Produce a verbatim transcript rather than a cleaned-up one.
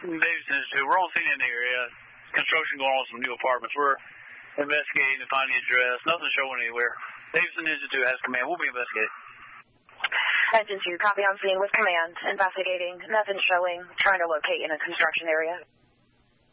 Davidson Institute. We're on scene in the area. Construction going on with some new apartments. We're investigating to find the address. Nothing showing anywhere. Davidson Institute has command. We'll be investigating. Engine two, copy on scene with command. Investigating. Nothing showing. Trying to locate in a construction area.